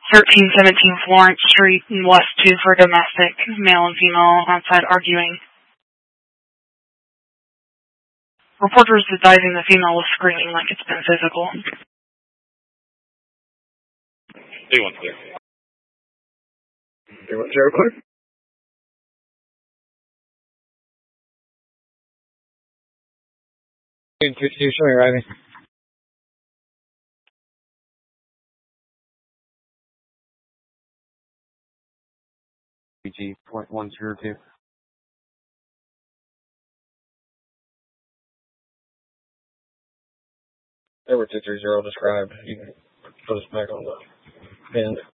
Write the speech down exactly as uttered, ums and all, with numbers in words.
thirteen seventeen Florence Street in West two for domestic, male and female outside arguing. Reporters advising the female was screaming like it's been physical. Day one clear. Day one zero clear. Two two two, show me arriving. P G point one zero two. Edward two three zero described. You can put us back on the end.